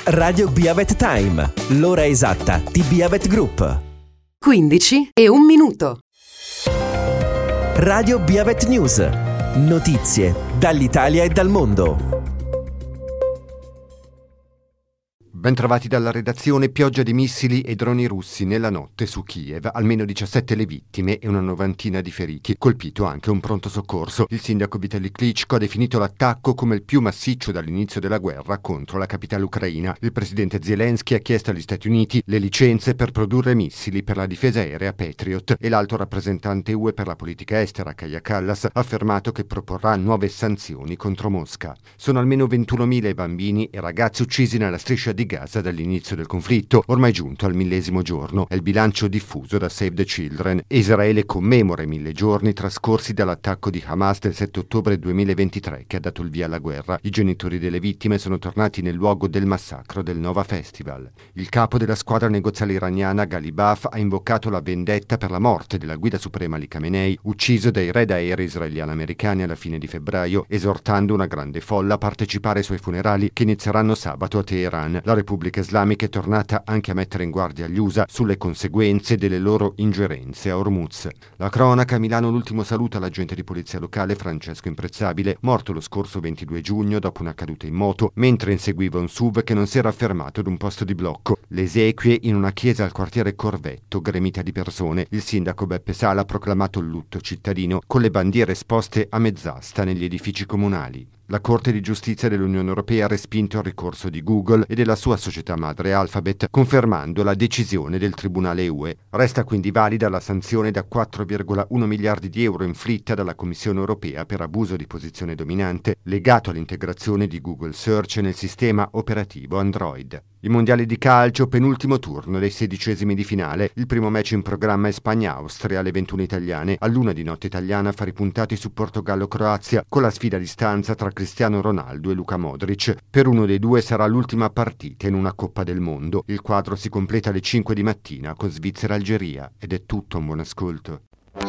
Radio Biavet Time, l'ora esatta di Biavet Group. 15:01. Radio Biavet News, notizie dall'Italia e dal mondo. Bentrovati dalla redazione. Pioggia di missili e droni russi nella notte su Kiev, almeno 17 le vittime e una novantina di feriti, colpito anche un pronto soccorso. Il sindaco Vitali Klitschko ha definito l'attacco come il più massiccio dall'inizio della guerra contro la capitale ucraina. Il presidente Zelensky ha chiesto agli Stati Uniti le licenze per produrre missili per la difesa aerea Patriot e l'alto rappresentante UE per la politica estera Kaja Kallas ha affermato che proporrà nuove sanzioni contro Mosca. Sono almeno 21.000 i bambini e ragazzi uccisi nella striscia di Gaza dall'inizio del conflitto, ormai giunto al 1000° giorno. È il bilancio diffuso da Save the Children. Israele commemora i 1000 giorni trascorsi dall'attacco di Hamas del 7 ottobre 2023 che ha dato il via alla guerra. I genitori delle vittime sono tornati nel luogo del massacro del Nova Festival. Il capo della squadra negoziale iraniana Ghalibaf ha invocato la vendetta per la morte della guida suprema Ali Khamenei, ucciso dai raid aerei israeliano-americani alla fine di febbraio, esortando una grande folla a partecipare ai suoi funerali che inizieranno sabato a Teheran. La Repubblica Islamica è tornata anche a mettere in guardia gli USA sulle conseguenze delle loro ingerenze a Hormuz. La cronaca: a Milano l'ultimo saluto all'agente di polizia locale Francesco Imprezzabile, morto lo scorso 22 giugno dopo una caduta in moto mentre inseguiva un SUV che non si era fermato ad un posto di blocco. Le esequie in una chiesa al quartiere Corvetto, gremita di persone. Il sindaco Beppe Sala ha proclamato il lutto cittadino con le bandiere esposte a mezz'asta negli edifici comunali. La Corte di Giustizia dell'Unione Europea ha respinto il ricorso di Google e della sua società madre Alphabet, confermando la decisione del Tribunale UE. Resta quindi valida la sanzione da 4,1 miliardi di euro inflitta dalla Commissione Europea per abuso di posizione dominante, legato all'integrazione di Google Search nel sistema operativo Android. I mondiali di calcio, penultimo turno dei 16esimi di finale. Il primo match in programma è Spagna-Austria alle 21 italiane. All'1 di notte italiana fari puntati su Portogallo-Croazia, con la sfida a distanza tra Cristiano Ronaldo e Luka Modric. Per uno dei due sarà l'ultima partita in una Coppa del Mondo. Il quadro si completa alle 5 di mattina con Svizzera-Algeria. Ed è tutto, un buon ascolto.